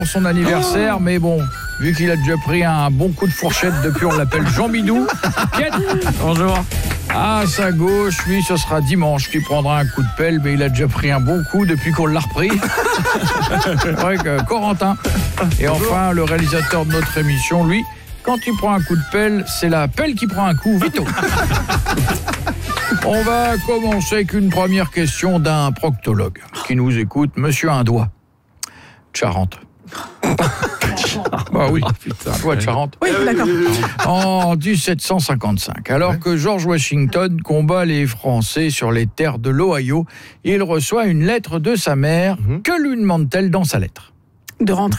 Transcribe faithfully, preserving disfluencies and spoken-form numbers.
son anniversaire, mais bon, vu qu'il a déjà pris un bon coup de fourchette depuis, on l'appelle Jean Bidou. Bonjour. À sa gauche, lui, ce sera dimanche qui prendra un coup de pelle, mais il a déjà pris un bon coup depuis qu'on l'a repris. C'est vrai que Corentin. Et enfin, le réalisateur de notre émission, lui, quand il prend un coup de pelle, c'est la pelle qui prend un coup, Vito. On va commencer avec une première question d'un proctologue qui nous écoute, Monsieur Un Doigt, de Charente. Bah oui, putain, doigt de Charente. Oui, d'accord. En dix-sept cent cinquante-cinq, alors que George Washington combat les Français sur les terres de l'Ohio, il reçoit une lettre de sa mère. Que lui demande-t-elle dans sa lettre ? De rentrer